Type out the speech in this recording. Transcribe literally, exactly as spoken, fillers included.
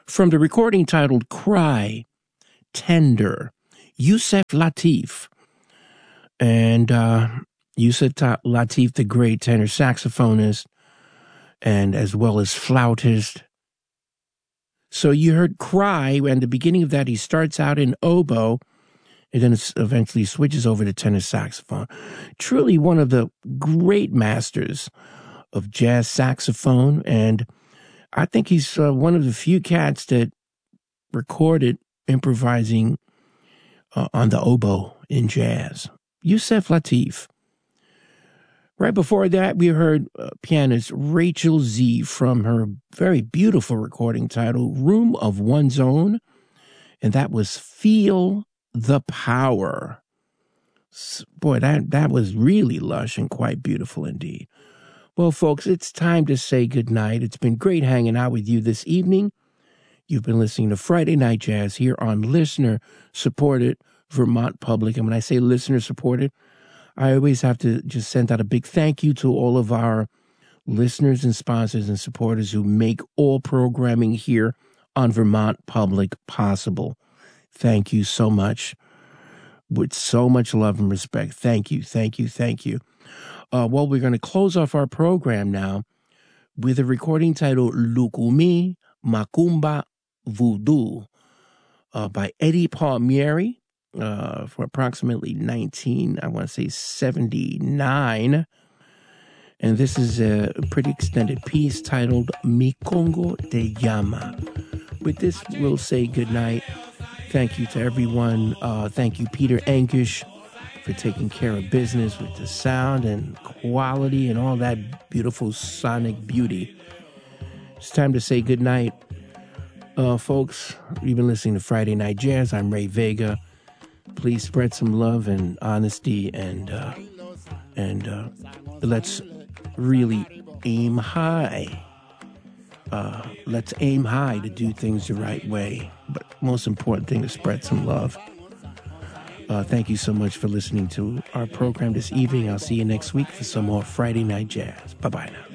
From the recording titled Cry, Tender, Yusef Lateef. And uh, Yusef Lateef, the great tenor saxophonist, and as well as flautist. So you heard Cry, and the beginning of that, he starts out in oboe, and then it eventually switches over to tenor saxophone. Truly one of the great masters of jazz saxophone, and I think he's uh, one of the few cats that recorded improvising uh, on the oboe in jazz. Yusef Lateef. Right before that, we heard uh, pianist Rachel Z from her very beautiful recording titled Room of One's Own, and that was Feel the Power. Boy, that, that was really lush and quite beautiful indeed. Well, folks, it's time to say goodnight. It's been great hanging out with you this evening. You've been listening to Friday Night Jazz here on listener-supported Vermont Public. And when I say listener-supported, I always have to just send out a big thank you to all of our listeners and sponsors and supporters who make all programming here on Vermont Public possible. Thank you so much. With so much love and respect. Thank you, thank you, thank you. Uh, well, we're going to close off our program now with a recording titled Lukumi Macumba Voodoo uh, by Eddie Palmieri uh, for approximately nineteen, I want to say seventy-nine. And this is a pretty extended piece titled Mi Congo te llama. With this, we'll say goodnight. Thank you to everyone. Uh, thank you, Peter Ankish, for taking care of business with the sound and quality and all that beautiful sonic beauty. It's time to say goodnight. Uh, folks, you've been listening to Friday Night Jazz. I'm Ray Vega. Please spread some love and honesty, and uh, and uh, let's really aim high. Uh, let's aim high to do things the right way. But most important thing is spread some love. Uh, thank you so much for listening to our program this evening. I'll see you next week for some more Friday Night Jazz. Bye-bye now.